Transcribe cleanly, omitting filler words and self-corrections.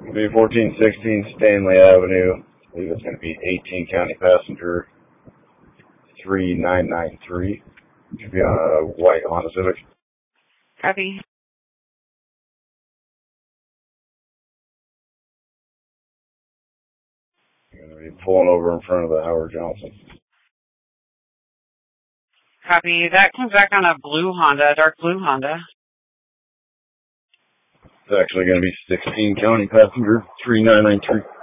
Be 1416 Stanley Avenue. I believe it's going to be 18 county passenger 3993. Should be on a white Honda Civic. Copy. You're going to be pulling over in front of the Howard Johnson. Copy. That comes back on a blue Honda, dark blue Honda. It's actually going to be 16 county passenger 3993.